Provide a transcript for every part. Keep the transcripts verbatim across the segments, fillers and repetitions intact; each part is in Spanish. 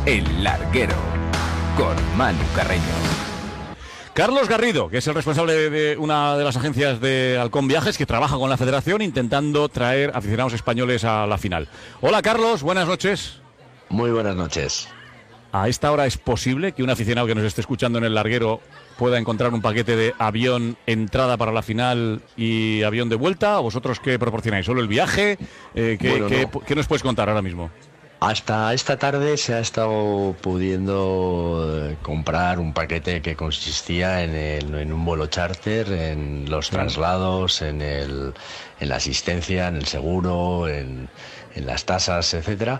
El Larguero, con Manu Carreño. Carlos Garrido, que es el responsable de una de las agencias de Halcón Viajes, que trabaja con la Federación intentando traer aficionados españoles a la final. Hola Carlos, buenas noches. Muy buenas noches. ¿A esta hora es posible que un aficionado que nos esté escuchando en el Larguero pueda encontrar un paquete de avión, entrada para la final y avión de vuelta? ¿O vosotros qué proporcionáis? ¿Solo el viaje? Eh, ¿qué, bueno, qué, no. ¿Qué nos puedes contar ahora mismo? Hasta esta tarde se ha estado pudiendo comprar un paquete que consistía en, el, en un vuelo charter, en los traslados, en, el, en la asistencia, en el seguro, en, en las tasas, etcétera,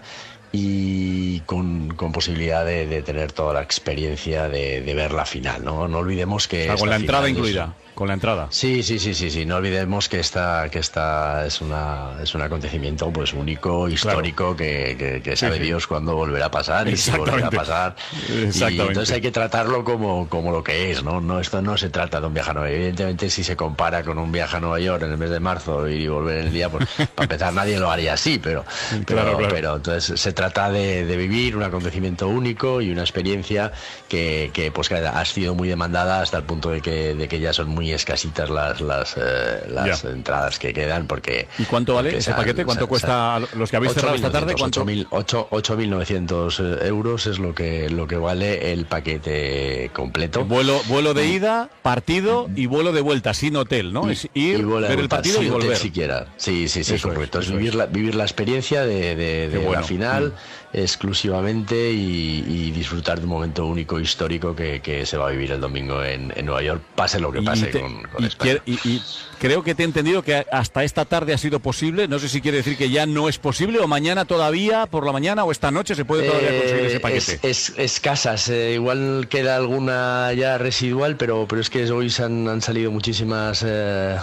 y con, con posibilidad de, de tener toda la experiencia de, de ver la final, ¿no? No olvidemos que... O sea, con la entrada incluida. Es... Con la entrada. Sí, sí, sí, sí, sí. No olvidemos que esta, que esta es una es un acontecimiento pues único, histórico, claro. que, que, que sabe sí, sí. Dios cuándo volverá a pasar y si volverá a pasar. Y entonces hay que tratarlo como, como lo que es, ¿no? No, esto no se trata de un viaje a Nueva York. Evidentemente, si se compara con un viaje a Nueva York en el mes de marzo y volver en el día, pues para empezar nadie lo haría así, pero, pero, claro, claro. pero entonces se trata de, de vivir un acontecimiento único y una experiencia que, que pues que ha sido muy demandada hasta el punto de que, de que ya son muy escasitas las las, eh, las entradas que quedan porque... ¿Y cuánto vale ese paquete? ¿Cuánto cuesta los que habéis cerrado esta tarde? ocho mil novecientos euros es lo que lo que vale el paquete completo. Vuelo vuelo de ida, partido y vuelo de vuelta, sin hotel, ¿no? Y, es ir, y ver el partido y volver. Siquiera. Sí, sí, sí, eso correcto. Es, es vivir, es. La, vivir la experiencia de, de, de bueno. la final mm. exclusivamente y, y disfrutar de un momento único histórico que, que se va a vivir el domingo en, en Nueva York, pase lo que pase te, con, con y España. Y, y creo que te he entendido que hasta esta tarde ha sido posible. No sé si quiere decir que ya no es posible o mañana todavía, por la mañana o esta noche se puede todavía conseguir eh, ese paquete. Es, es, escasas, eh, igual queda alguna ya residual, pero pero es que hoy se han, han salido muchísimas eh,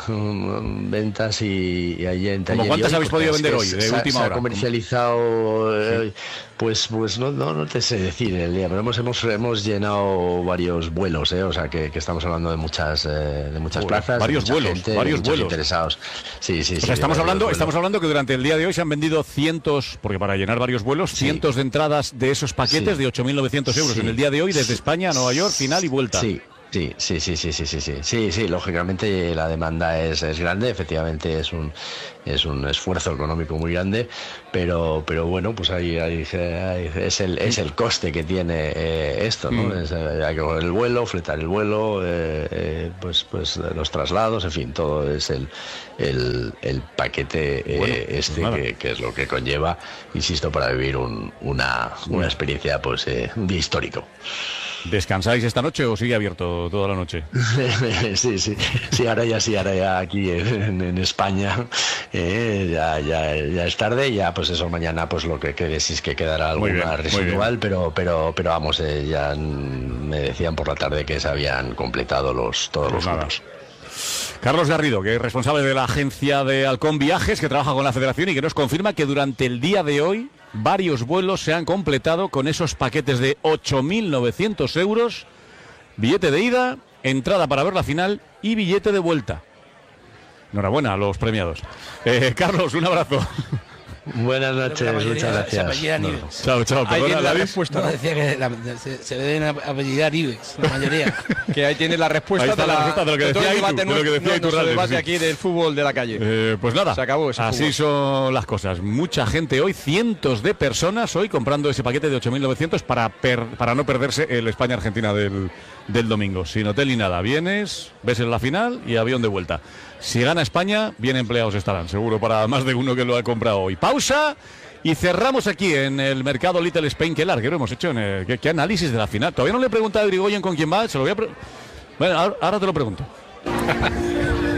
ventas y, y ayer... ¿Cómo cuántas habéis podido vender hoy, de se, última se hora? Ha comercializado... Eh, sí. Pues pues no, no no te sé decir el día, pero hemos hemos, hemos llenado varios vuelos, eh, o sea que, que estamos hablando de muchas eh, de muchas Uy, plazas, varios de vuelos, gente, varios vuelos interesados. Sí, sí, o sí. sea, estamos hablando vuelos. estamos hablando que durante el día de hoy se han vendido cientos, porque para llenar varios vuelos, sí. cientos de entradas de esos paquetes sí. de ocho mil novecientos euros sí. en el día de hoy desde sí. España a Nueva York, final y vuelta. Sí. Sí, sí, sí, sí, sí, sí, sí, sí, sí, lógicamente la demanda es, es grande, efectivamente es un es un esfuerzo económico muy grande, pero pero bueno, pues ahí, ahí, ahí es el es el coste que tiene eh, esto, ¿no? Mm. Es, eh, hay que coger el vuelo, fletar el vuelo, eh, eh, pues pues los traslados, en fin, todo es el el, el paquete eh, bueno, este pues que, que es lo que conlleva, insisto, para vivir un, una una experiencia pues eh, un día histórico. ¿Descansáis esta noche o sigue abierto toda la noche? sí, sí, sí, ahora ya sí, ahora ya aquí en, en España eh, ya, ya, ya es tarde, ya pues eso, mañana pues lo que quede, si es que quedará alguna residual, pero pero pero vamos, eh, ya me decían por la tarde que se habían completado los todos pues los grupos. Carlos Garrido, que es responsable de la agencia de Halcón Viajes, que trabaja con la Federación y que nos confirma que durante el día de hoy varios vuelos se han completado con esos paquetes de ocho mil novecientos euros, billete de ida, entrada para ver la final y billete de vuelta. Enhorabuena a los premiados. Eh, Carlos, un abrazo. Buenas noches, muchas gracias. No. Chao, chao. Ahí tiene la David. respuesta. No, decía que la, se, se deben apellidar Ibex, la mayoría. Que ahí tiene la respuesta, de, la, la respuesta de lo que de decía, debate, Itu, de lo que decía no, Iturralde, debate sí. aquí del fútbol de la calle. Eh, pues nada, se acabó ese así fútbol. son las cosas. Mucha gente hoy, cientos de personas hoy comprando ese paquete de ocho mil novecientos para, per, para no perderse el España-Argentina del, del domingo. Sin hotel ni nada. Vienes, ves en la final y avión de vuelta. Si gana España, bien empleados estarán, seguro, para más de uno que lo ha comprado hoy. Pausa. Y cerramos aquí en el mercado Little Spain. Qué larguero hemos hecho. En el, ¿qué, ¿Qué análisis de la final? Todavía no le he preguntado a Irigoyen con quién va. Se lo voy a pre... Bueno, ahora, ahora te lo pregunto.